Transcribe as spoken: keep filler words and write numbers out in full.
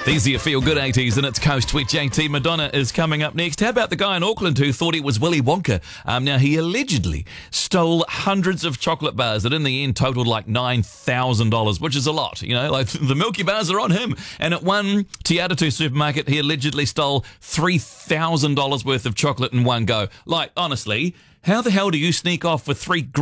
These are your feel-good eighties and it's Coast with J T. Madonna is coming up next. How about the guy in Auckland who thought he was Willy Wonka? Um, now, he allegedly stole hundreds of chocolate bars that in the end totaled like nine thousand dollars, which is a lot. You know, like the Milky Bars are on him. And at one Te Atatu supermarket, he allegedly stole three thousand dollars worth of chocolate in one go. Like, honestly, how the hell do you sneak off with three